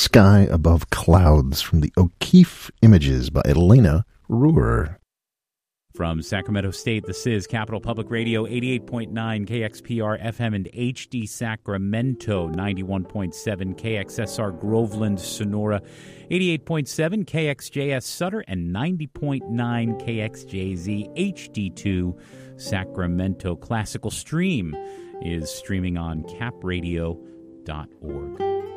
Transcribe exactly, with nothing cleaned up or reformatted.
Sky Above Clouds from the O'Keefe Images by Elena Ruhr. From Sacramento State, this is Capital Public Radio, eighty-eight point nine K X P R F M and H D Sacramento, ninety-one point seven K X S R Groveland, Sonora, eighty-eight point seven K X J S Sutter, and ninety point nine K X J Z H D two Sacramento. Classical Stream is streaming on cap radio dot org.